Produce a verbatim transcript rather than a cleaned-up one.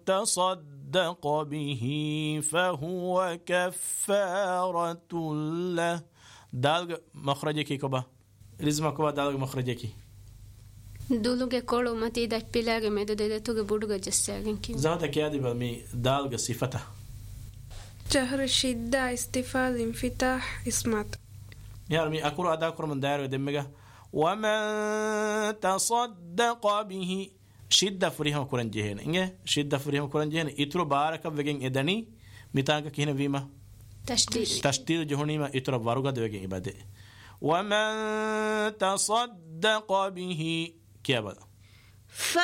تصدق به فهو كفارة له. دال مخرجك كبا رزما كبا دال مخرجك دولوگه کولو متی داش پیلاگه مده ده توگه بودوگه جسیاگن کی زهدا كيادي بمي دال صفته جهر الشدة استفال انفتاح اسمات يعني أكون أدا أكون من داير ودمجة ومن تصدق به شدة فريهم كورن جهين إنجه شدة فريهم كورن جهين إترو بارك بيجين إداني متاعك كهنا فيما تشديد تشديد جهوني ما إترو باروغا بيجين إبادة ومن تصدق به كيابا